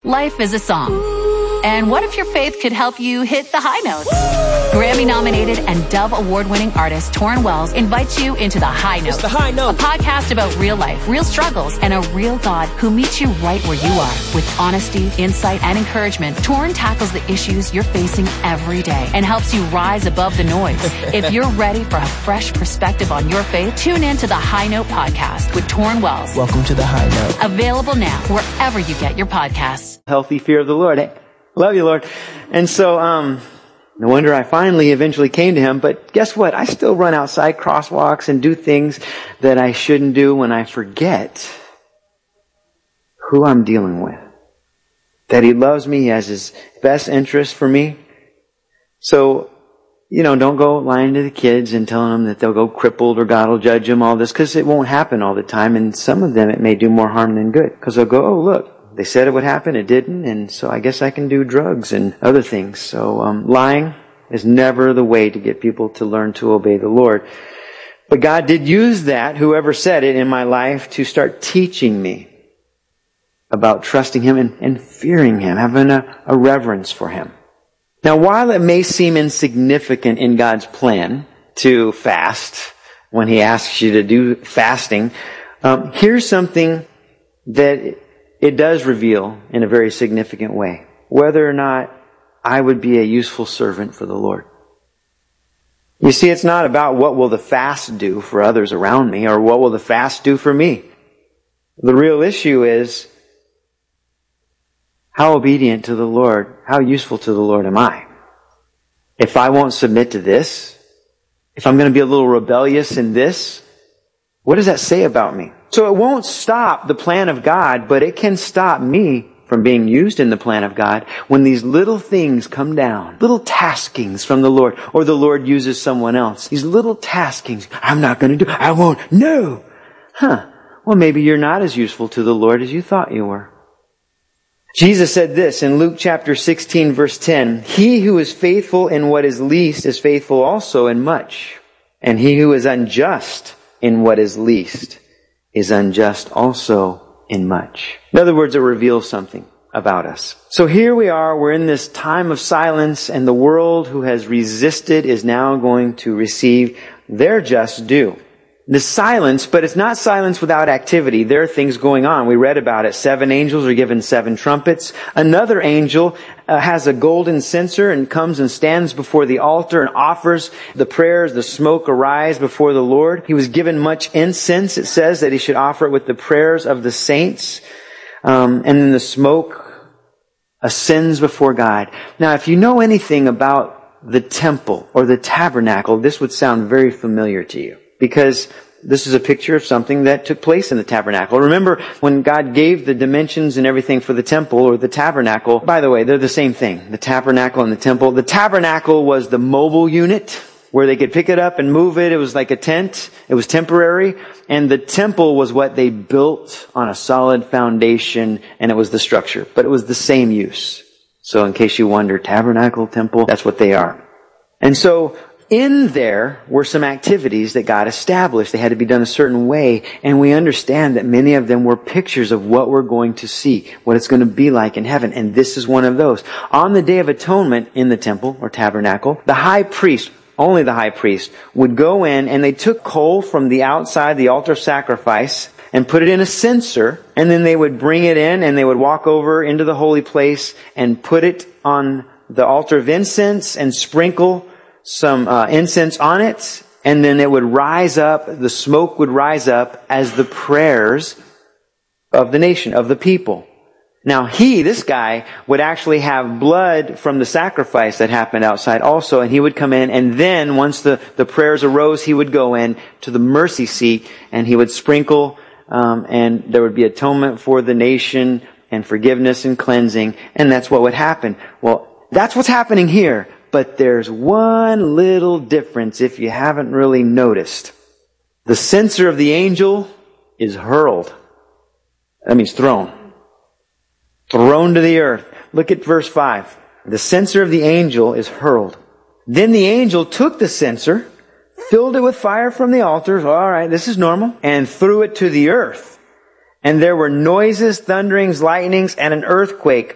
Life is a song. And what if your faith could help you hit the high notes? Grammy-nominated and Dove Award-winning artist Torrin Wells invites you into The High Note. It's The High Note. A podcast about real life, real struggles, and a real God who meets you right where you are. With honesty, insight, and encouragement, Torrin tackles the issues you're facing every day and helps you rise above the noise. If you're ready for a fresh perspective on your faith, tune in to The High Note podcast with Torrin Wells. Welcome to The High Note. Available now wherever you get your podcasts. Healthy fear of the Lord. Hey, love you, Lord. And so, no wonder I eventually came to Him. But guess what? I still run outside crosswalks and do things that I shouldn't do when I forget who I'm dealing with. That He loves me. He has His best interest for me. So, don't go lying to the kids and telling them that they'll go crippled or God will judge them, all this, because it won't happen all the time. And some of them, it may do more harm than good. Because they'll go, oh, look. They said it would happen, it didn't, and so I guess I can do drugs and other things. So lying is never the way to get people to learn to obey the Lord. But God did use that, whoever said it, in my life to start teaching me about trusting Him and fearing Him, having a reverence for Him. Now, while it may seem insignificant in God's plan to fast, when He asks you to do fasting, here's something that it does reveal in a very significant way whether or not I would be a useful servant for the Lord. You see, it's not about what will the fast do for others around me or what will the fast do for me. The real issue is how obedient to the Lord, how useful to the Lord am I? If I won't submit to this, if I'm going to be a little rebellious in this, what does that say about me? So it won't stop the plan of God, but it can stop me from being used in the plan of God when these little things come down, little taskings from the Lord, or the Lord uses someone else. These little taskings, I'm not going to do, I won't, no. Well, maybe you're not as useful to the Lord as you thought you were. Jesus said this in Luke chapter 16, verse 10, He who is faithful in what is least is faithful also in much, and he who is unjust in what is least is unjust also in much. In other words, it reveals something about us. So here we are, we're in this time of silence, and the world who has resisted is now going to receive their just due. The silence, but it's not silence without activity. There are things going on. We read about it. 7 angels are given 7 trumpets. Another angel has a golden censer and comes and stands before the altar and offers the prayers. The smoke arise before the Lord. He was given much incense. It says that he should offer it with the prayers of the saints. And then the smoke ascends before God. Now, if you know anything about the temple or the tabernacle, this would sound very familiar to you. Because this is a picture of something that took place in the tabernacle. Remember when God gave the dimensions and everything for the temple or the tabernacle? By the way, they're the same thing. The tabernacle and the temple. The tabernacle was the mobile unit where they could pick it up and move it. It was like a tent. It was temporary. And the temple was what they built on a solid foundation, and it was the structure. But it was the same use. So in case you wonder, tabernacle, temple, that's what they are. And so in there were some activities that God established. They had to be done a certain way. And we understand that many of them were pictures of what we're going to see, what it's going to be like in heaven. And this is one of those. On the Day of Atonement in the temple or tabernacle, the high priest, only the high priest, would go in and they took coal from the outside, the altar of sacrifice, and put it in a censer. And then they would bring it in and they would walk over into the holy place and put it on the altar of incense and sprinkle some incense on it, and then it would rise up, the smoke would rise up as the prayers of the nation, of the people. Now this guy, would actually have blood from the sacrifice that happened outside also, and he would come in, and then once the prayers arose, he would go in to the mercy seat, and he would sprinkle, and there would be atonement for the nation, and forgiveness and cleansing, and that's what would happen. Well, that's what's happening here. But there's one little difference if you haven't really noticed. The censer of the angel is hurled. That means thrown. Thrown to the earth. Look at verse 5. The censer of the angel is hurled. Then the angel took the censer, filled it with fire from the altar. All right, this is normal. And threw it to the earth. And there were noises, thunderings, lightnings, and an earthquake.